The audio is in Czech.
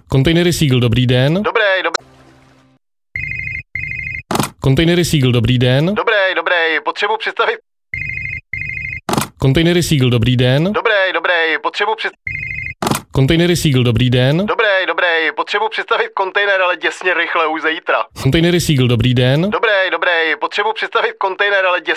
Kontejnery Seagull, dobrý den. Dobrý. Kontejnery Seagull, dobrý den. Dobrý. Potřebuji představit. Kontejnery Seagull, dobrý den. Dobrý. Potřebuji představit. Kontejnery Seagull, dobrý den. Dobrý. Potřebuji představit kontejner, ale děsně rychle už zítra. Kontejnery Seagull, dobrý den. Dobrý. Potřebuji představit kontejner, ale děsně